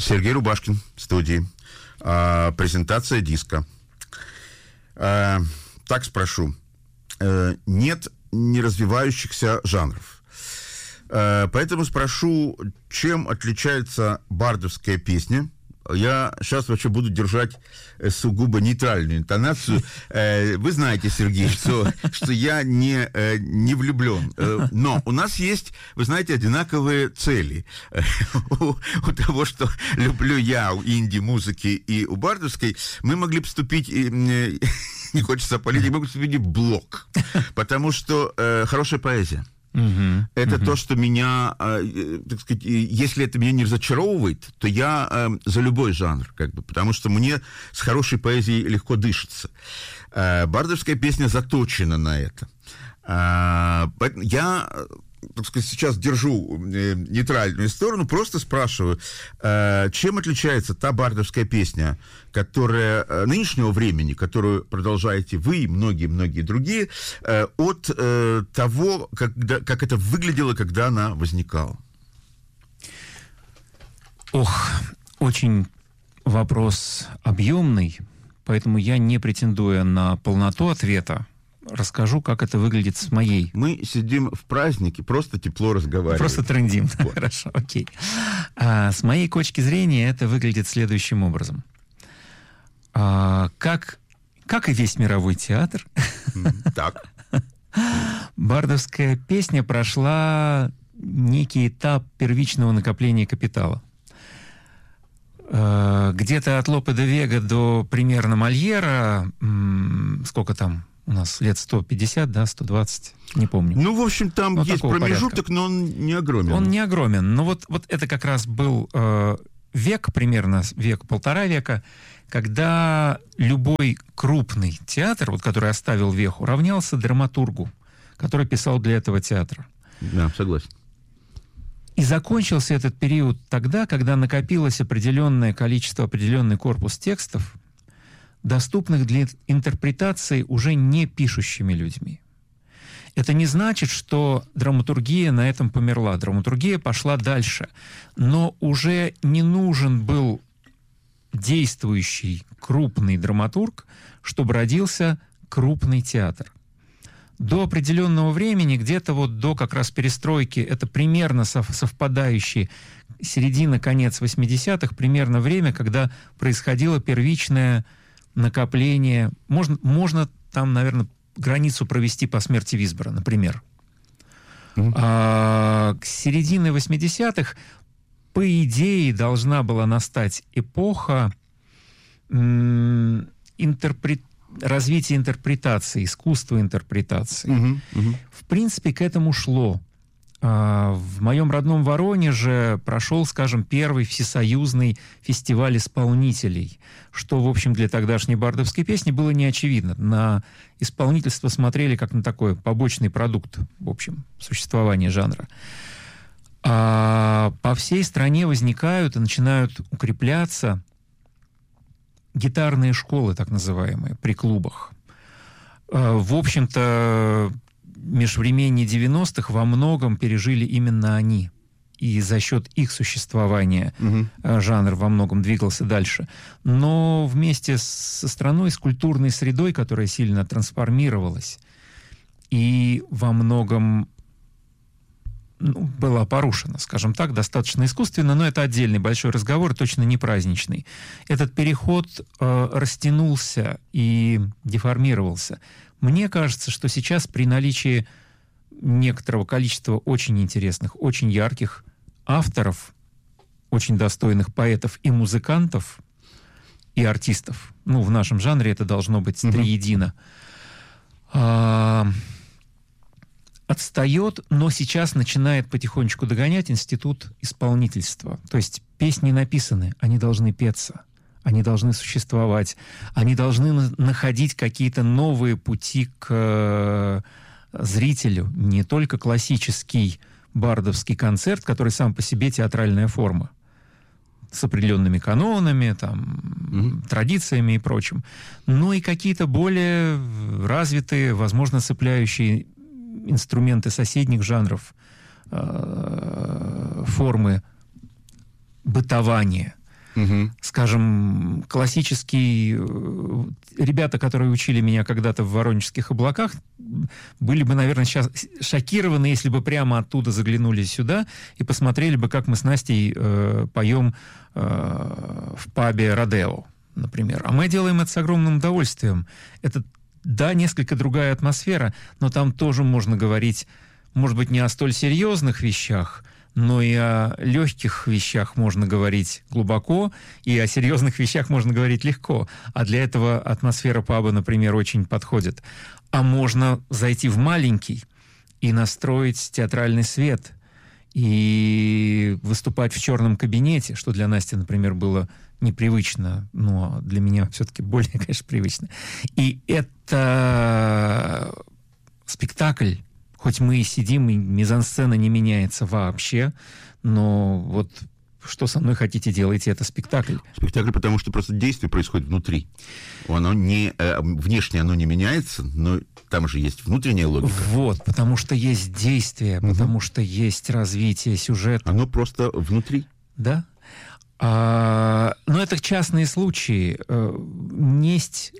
Сергей Рубашкин в студии. Презентация диска. Так спрошу. Нет неразвивающихся жанров. Поэтому спрошу, чем отличается бардовская песня. Я сейчас вообще буду держать сугубо нейтральную интонацию. Вы знаете, Сергей, что я не влюблен. Но у нас есть, вы знаете, одинаковые цели. У того, что люблю я у инди-музыки и у бардовской, мы могли бы вступить, не хочется политики, мы могли бы вступить в блок. Потому что хорошая поэзия. Это то, что меня, так сказать, если это меня не разочаровывает, то я за любой жанр, потому что мне с хорошей поэзией легко дышится. Бардовская песня заточена на это. Я, так сказать, сейчас держу нейтральную сторону, просто спрашиваю, чем отличается та бардовская песня, которая нынешнего времени, которую продолжаете вы и многие-многие другие, от того, как это выглядело, когда она возникала? Очень вопрос объемный, поэтому я, не претендуя на полноту ответа, расскажу, как это выглядит с моей. Мы сидим в празднике, просто тепло разговариваем. Просто трындим. Вот. Хорошо, окей. С моей точки зрения это выглядит следующим образом. Как и весь мировой театр, так. Бардовская песня прошла некий этап первичного накопления капитала. Где-то от Лопе де Вега до примерно Мольера, сколько там у нас, лет 150, да, 120, не помню. Ну, в общем, там есть промежуток, порядка. Но он не огромен. Он не огромен. Но вот это как раз был век, примерно полтора века, когда любой крупный театр, который оставил веху, равнялся драматургу, который писал для этого театра. Да, согласен. И закончился этот период тогда, когда накопилось определенное количество, определенный корпус текстов, доступных для интерпретации уже не пишущими людьми. Это не значит, что драматургия на этом померла. Драматургия пошла дальше. Но уже не нужен был действующий крупный драматург, чтобы родился крупный театр. До определенного времени, где-то до как раз перестройки, это примерно совпадающие середина-конец 80-х, примерно время, когда происходило первичное накопление. Можно там, наверное, границу провести по смерти Висбора, например. К середине 80-х, по идее, должна была настать эпоха развития интерпретации, искусства интерпретации. В принципе, к этому шло. В моем родном Воронеже прошел, скажем, первый всесоюзный фестиваль исполнителей, что, в общем, для тогдашней бардовской песни было не очевидно. На исполнительство смотрели как на такой побочный продукт, в общем, существования жанра. По всей стране возникают и начинают укрепляться гитарные школы, так называемые, при клубах. В общем-то, межвременье 90-х во многом пережили именно они. И за счет их существования жанр во многом двигался дальше. Но вместе со страной, с культурной средой, которая сильно трансформировалась и во многом была порушена, скажем так, достаточно искусственно, но это отдельный большой разговор, точно не праздничный. Этот переход растянулся и деформировался. Мне кажется, что сейчас при наличии некоторого количества очень интересных, очень ярких авторов, очень достойных поэтов и музыкантов, и артистов, в нашем жанре это должно быть триедино, отстает, но сейчас начинает потихонечку догонять институт исполнительства. То есть песни написаны, они должны петься. Они должны существовать, они должны находить какие-то новые пути к зрителю. Не только классический бардовский концерт, который сам по себе театральная форма, с определенными канонами, традициями и прочим, но и какие-то более развитые, возможно, цепляющие инструменты соседних жанров, формы бытования. Скажем, классические ребята, которые учили меня когда-то в Воронежских облаках, были бы, наверное, сейчас шокированы, если бы прямо оттуда заглянули сюда и посмотрели бы, как мы с Настей поем в пабе «Родео», например. А мы делаем это с огромным удовольствием. Это, да, несколько другая атмосфера, но там тоже можно говорить, может быть, не о столь серьезных вещах, но и о легких вещах можно говорить глубоко, и о серьезных вещах можно говорить легко. А для этого атмосфера паба, например, очень подходит. А можно зайти в маленький и настроить театральный свет, и выступать в черном кабинете, что для Насти, например, было непривычно, но для меня все-таки более, конечно, привычно. И это спектакль. Хоть мы и сидим, и мизансцена не меняется вообще, но вот что со мной хотите, делайте, это спектакль. Спектакль, потому что просто действие происходит внутри. Оно не, внешне оно не меняется, но там же есть внутренняя логика. Вот, потому что есть действие, потому что есть развитие сюжета. Оно просто внутри. Да. Но это частные случаи. Несть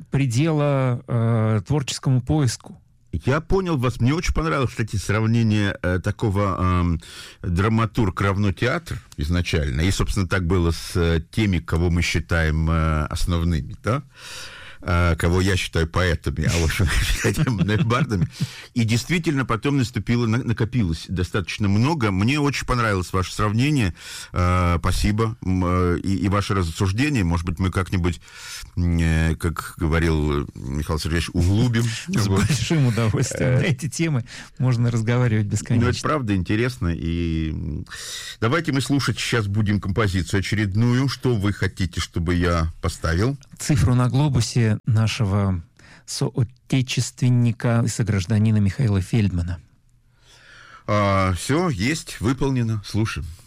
предела творческому поиску. Я понял вас. Мне очень понравилось, кстати, сравнение такого драматург равно театр изначально. И, собственно, так было с теми, кого мы считаем основными, да? Кого я считаю поэтами, а, в общем, бардами. И действительно потом накопилось достаточно много. Мне очень понравилось ваше сравнение. Спасибо. И ваше рассуждение. Может быть, мы как-нибудь, как говорил Михаил Сергеевич, углубим. С большим удовольствием. На эти темы можно разговаривать бесконечно. Ну, это правда интересно. И давайте мы слушать сейчас будем композицию очередную. Что вы хотите, чтобы я поставил? Цифру на глобусе нашего соотечественника и согражданина Михаила Фельдмана. Все, есть, выполнено. Слушаем.